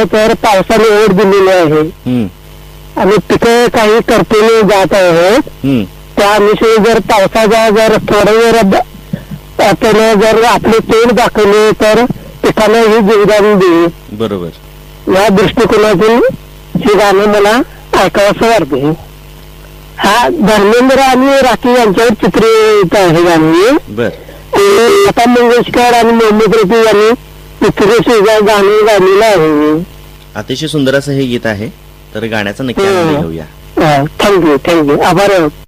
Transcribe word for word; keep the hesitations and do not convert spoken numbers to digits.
तर पावसाने ओढ दिलेली आहे हम्म, आणि पिकं काही करतेने जात आहेत. हम्म, त्या अनुषंगाने जर पावसाचा जर थोडा वेळ त्याने जर आपले तोंड दाखवले तर पिकाला हे जीवदान देईल. बरोबर. या दृष्टिकोनातून हे गाणं मला ऐकावंसं वाटते. हा धर्मेंद्र आणि राखी यांच्यावर चित्रित आहे गाणी. बर. लता मंगेशकर आणि मोहम्मद रफी यांनी चित्रित गाणं गायलेलं आहे. अतिशय सुंदर असं हे गीत आहे. तर गाण्याचा नक्की आनंद घेऊया. थँक्यू थँक्यू आभार.